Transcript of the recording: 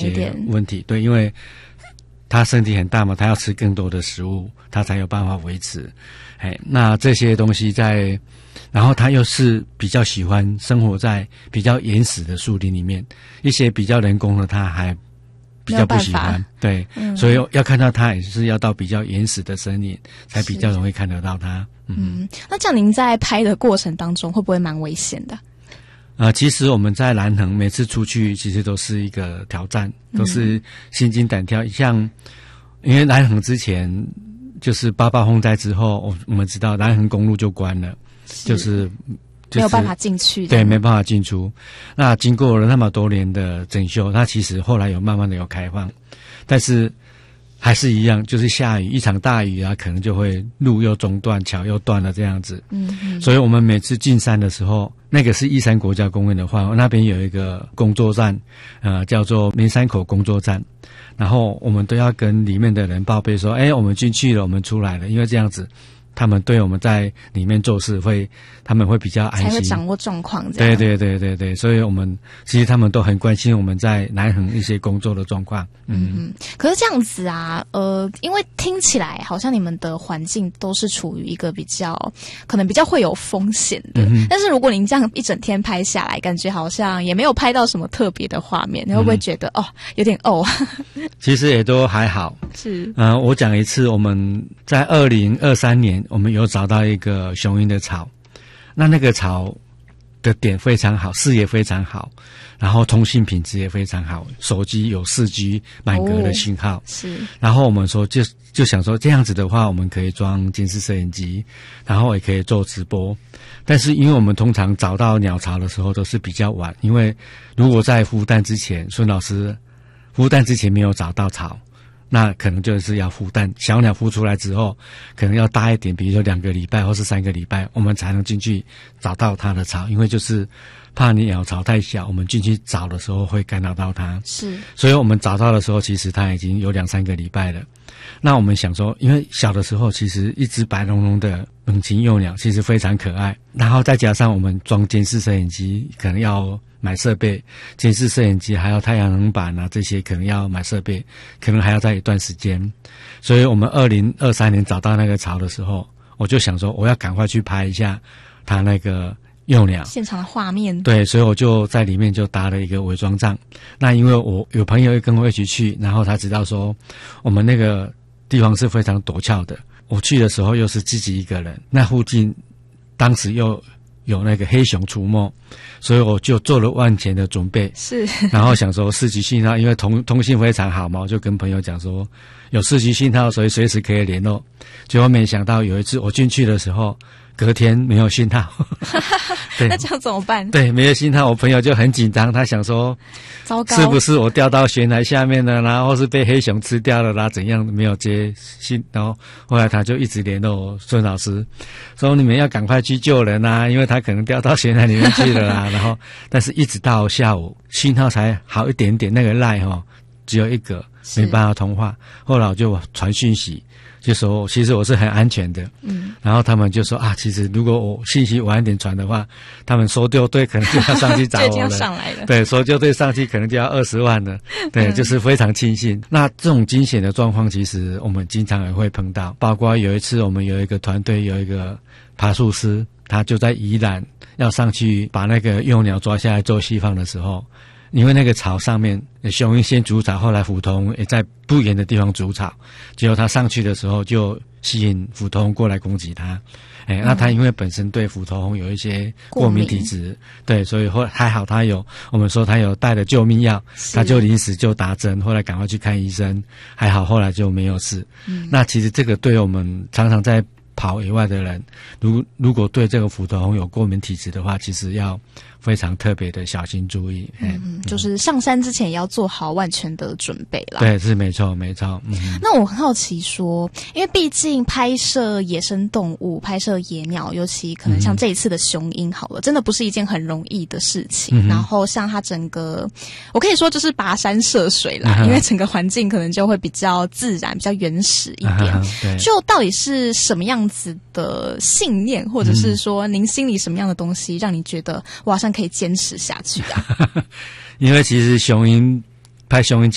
些问题。对，因为它身体很大嘛，它要吃更多的食物，它才有办法维持。那这些东西然后它又是比较喜欢生活在比较原始的树林里面，一些比较人工的它还比较不喜欢。对，所以要看到它也是要到比较原始的森林才比较容易看得到它。 那这样您在拍的过程当中会不会蛮危险的？ 其实我们在南横每次出去其实都是一个挑战，都是心惊胆跳。像因为南横之前就是88风灾之后，我们知道南横公路就关了，就是没有办法进去的。 对，没办法进出。那经过了那么多年的整修，它其实后来有慢慢的有开放，但是还是一样，就是下雨，一场大雨啊，可能就会路又中断，桥又断了这样子。所以我们每次进山的时候，那个是义山国家公园的话，那边有一个工作站，叫做棉山口工作站。然后我们都要跟里面的人报备说，我们进去了，我们出来了，因为这样子他们对我们在里面做事他们会比较安心， 才会掌握状况这样。 对，所以我们其实他们都很关心我们在南横一些工作的状况。 可是这样子啊，因为听起来好像你们的环境都是处于一个可能比较会有风险的。但是如果您这样一整天拍下来，感觉好像也没有拍到什么特别的画面，你会不会觉得有点其实也都还好。 是， 我讲一次，我们在2023年，我们有找到一个雄鹰的巢，那个巢的点非常好，视野非常好，然后通信品质也非常好，手机有4G 满格的信号。 是， 然后我们说就想说这样子的话，我们可以装监视摄影机，然后也可以做直播。但是因为我们通常找到鸟巢的时候都是比较晚，因为如果在孵蛋之前，孙老师孵蛋之前没有找到巢，那可能就是要孵蛋，小鸟孵出来之后可能要大一点，比如说2个礼拜或是3个礼拜，我们才能进去找到它的巢，因为就是怕你鸟巢太小，我们进去找的时候会干扰到它。 是， 所以我们找到的时候其实它已经有2-3个礼拜了。那我们想说，因为小的时候其实一只白茸茸的猛禽幼鸟其实非常可爱，然后再加上我们装监视摄影机可能要买设备，监视摄影机还有太阳能板啊，这些可能要买设备，可能还要在一段时间。所以我们2023年找到那个巢的时候，我就想说我要赶快去拍一下它那个幼鸟现场的画面。 对，所以我就在里面就搭了一个伪装帐。那因为我有朋友跟我一起去，然后他知道说我们那个地方是非常陡峭的，我去的时候又是自己一个人，那附近当时又有那个黑熊出没，所以我就做了万全的准备。 是， 然后想说4G信号，因为通信非常好嘛，我就跟朋友讲说有4G信号，所以随时可以联络。结果没想到有一次我进去的时候，隔天没有信号。 那这样怎么办？ 对，没有信号，我朋友就很紧张，他想说糟糕， 是不是我掉到悬崖下面了，然后是被黑熊吃掉了啦，怎样没有接信。然后后来他就一直联络孙老师说你们要赶快去救人啊，因为他可能掉到悬崖里面去了啦。然后但是一直到下午信号才好一点点，那个LINE只有一个，没办法通话。后来我就传讯息，就说其实我是很安全的。然后他们就说其实如果我信息晚一点传的话，他们搜救队可能就要上去找我了。 就要上来了。 对，搜救队上去可能就要20万了。对，就是非常庆幸。那这种惊险的状况其实我们经常也会碰到，包括有一次我们有一个团队有一个爬树师，他就在宜兰要上去把那个幼鸟抓下来做释放的时候，因为那个巢上面雄鹰先筑巢，后来虎头也在不远的地方筑巢，结果他上去的时候就吸引虎头蜂过来攻击他。那他因为本身对虎头蜂有一些过敏体质，对，所以还好我们说他有带了救命药，他就临时就打针，后来赶快去看医生，还好后来就没有事。那其实这个对我们常常在跑野外的人，如果对这个虎头蜂有过敏体质的话，其实要非常特别的小心注意。 就是上山之前也要做好万全的准备啦。 对，是没错。 那我很好奇说，因为毕竟拍摄野生动物、拍摄野鸟，尤其可能像这一次的雄鹰好了，真的不是一件很容易的事情。然后像它整个，我可以说就是跋山涉水啦，因为整个环境可能就会比较自然、比较原始一点。 对， 就到底是什么样子的信念，或者是说您心里什么样的东西，让你觉得我好像可以坚持下去啊？ 因为其实拍雄鹰